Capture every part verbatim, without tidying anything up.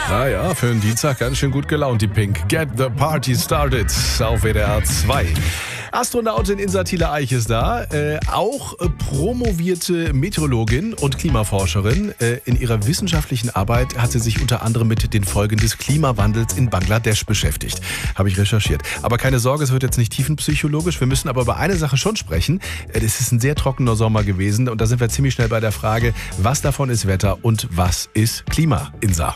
Naja, für einen Dienstag ganz schön gut gelaunt, die Pink. Get the Party Started auf W D R zwei. Astronautin Insa Thiele-Eich ist da, äh, auch äh, promovierte Meteorologin und Klimaforscherin. Äh, in ihrer wissenschaftlichen Arbeit hat sie sich unter anderem mit den Folgen des Klimawandels in Bangladesch beschäftigt. Habe ich recherchiert. Aber keine Sorge, es wird jetzt nicht tiefenpsychologisch. Wir müssen aber über eine Sache schon sprechen. Äh, es ist ein sehr trockener Sommer gewesen und da sind wir ziemlich schnell bei der Frage, was davon ist Wetter und was ist Klima, Insa?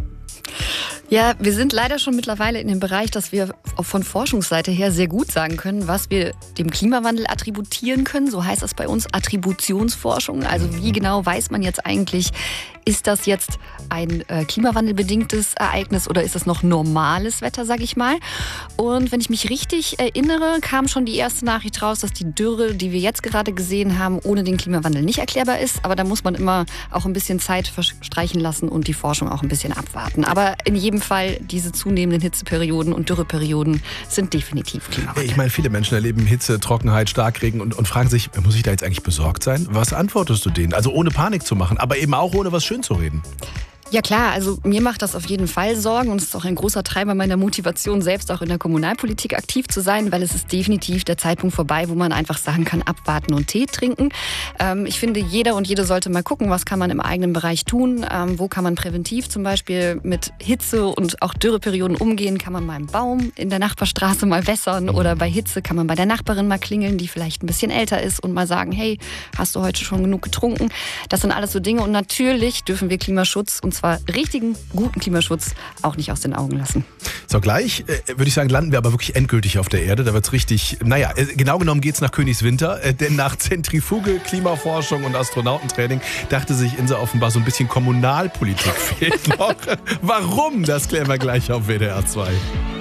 Ja, wir sind leider schon mittlerweile in dem Bereich, dass wir von Forschungsseite her sehr gut sagen können, was wir dem Klimawandel attributieren können. So heißt das bei uns Attributionsforschung. Also wie genau weiß man jetzt eigentlich, ist das jetzt ein äh, klimawandelbedingtes Ereignis oder ist das noch normales Wetter, sag ich mal. Und wenn ich mich richtig erinnere, kam schon die erste Nachricht raus, dass die Dürre, die wir jetzt gerade gesehen haben, ohne den Klimawandel nicht erklärbar ist. Aber da muss man immer auch ein bisschen Zeit verstreichen lassen und die Forschung auch ein bisschen abwarten. Aber in jedem Fall, diese zunehmenden Hitzeperioden und Dürreperioden sind definitiv Klimawandel. Ich meine, viele Menschen erleben Hitze, Trockenheit, Starkregen und, und fragen sich, muss ich da jetzt eigentlich besorgt sein? Was antwortest du denen? Also ohne Panik zu machen, aber eben auch ohne was schön zu reden. Ja klar, also mir macht das auf jeden Fall Sorgen und es ist auch ein großer Treiber meiner Motivation, selbst auch in der Kommunalpolitik aktiv zu sein, weil es ist definitiv der Zeitpunkt vorbei, wo man einfach sagen kann, abwarten und Tee trinken. Ähm, ich finde, jeder und jede sollte mal gucken, was kann man im eigenen Bereich tun, ähm, wo kann man präventiv zum Beispiel mit Hitze und auch Dürreperioden umgehen, kann man mal einen Baum in der Nachbarstraße mal wässern oder bei Hitze kann man bei der Nachbarin mal klingeln, die vielleicht ein bisschen älter ist und mal sagen, hey, hast du heute schon genug getrunken? Das sind alles so Dinge und natürlich dürfen wir Klimaschutz und zwar richtigen, guten Klimaschutz auch nicht aus den Augen lassen. So, gleich äh, würde ich sagen, landen wir aber wirklich endgültig auf der Erde. Da wird es richtig, naja, äh, genau genommen geht es nach Königswinter, äh, denn nach Zentrifuge, Klimaforschung und Astronautentraining dachte sich Insa offenbar so ein bisschen Kommunalpolitik fehlt noch. Warum? Das klären wir gleich auf W D R zwei.